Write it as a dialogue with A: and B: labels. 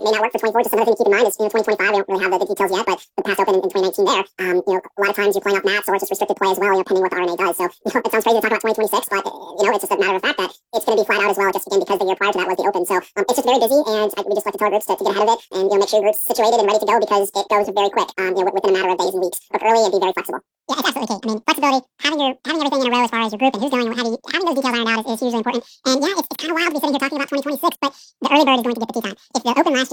A: may not work for 24. Just another thing to keep in mind is, 2025, we don't really have the details yet, but the pass open in 2019 there, a lot of times you're playing off mats or it's just restricted play as well, pending what the RNA does. So, it sounds crazy to talk about 2026, but, it's just a matter of fact that it's going to be flat out as well, just again, because the year prior to that was the open. So, it's just very busy, and we just like to tell our groups to get ahead of it and, make sure your group's situated and ready to go because it goes very quick, within a matter of days and weeks. Book early and be very flexible. Yeah, it's absolutely key. I mean, flexibility, having everything in a row as far as your group and who's going, having those details ironed out is hugely important. And yeah, it's kind of wild to be sitting here talking about 2026, but the early bird is going to get the tea time. If the open last